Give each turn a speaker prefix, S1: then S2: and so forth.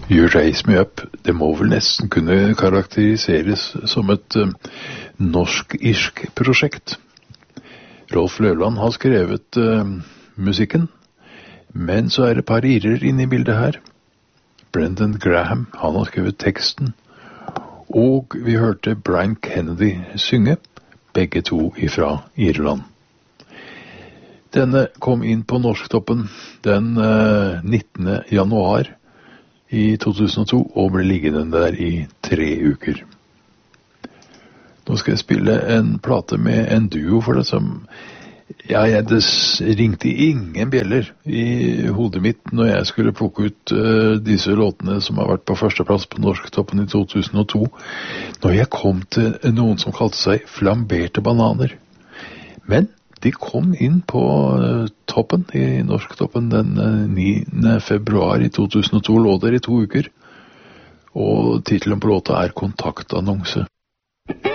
S1: You Raise Me Up, det må vel nesten kunne karakteriseres som et norsk-irsk prosjekt. Rolf Løvland har skrevet musikken, men så er det et par irer inne i bildet her. Brendan Graham, han har skrevet teksten, og vi hørte Brian Kennedy synge, begge to ifra Irland. Denne kom inn på Norsktoppen den 19. januar i 2002 og ble liggende der i 3 uker. Nå skal jeg spille en plate med en duo for det som... det ringte ingen bjeller i hodet mitt når jeg skulle plukke ut disse låtene som har vært på førsteplass på Norsktoppen i 2002, når jeg kom til noen som kalte seg Flamberte Bananer. Men de kom inn på toppen i Norsktoppen den 9. februar i 2002, lå der i 2 uker, og titelen på låta er Kontaktannonse.